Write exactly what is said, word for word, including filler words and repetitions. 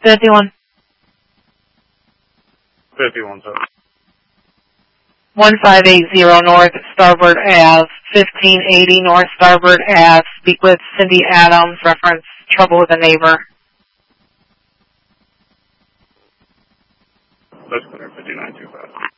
fifty-one. fifty-one, sir. one five eight zero North Starboard Ave, fifteen eighty North Starboard Ave. Speak with Cindy Adams, reference trouble with a neighbor. That's clear, fifty-nine two five.